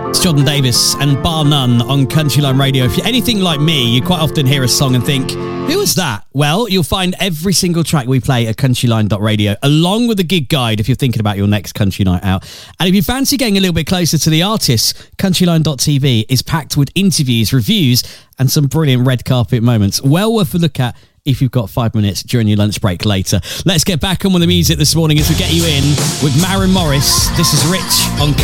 It's Jordan Davis and Bar None on Countryline Radio. If you're anything like me, you quite often hear a song and think, who was that? Well, you'll find every single track we play at countryline.radio, along with a gig guide if you're thinking about your next country night out. And if you fancy getting a little bit closer to the artists, countryline.tv is packed with interviews, reviews, and some brilliant red carpet moments. Well worth a look at if you've got 5 minutes during your lunch break later. Let's get back on with the music this morning as we get you in with Maren Morris. This is Rich on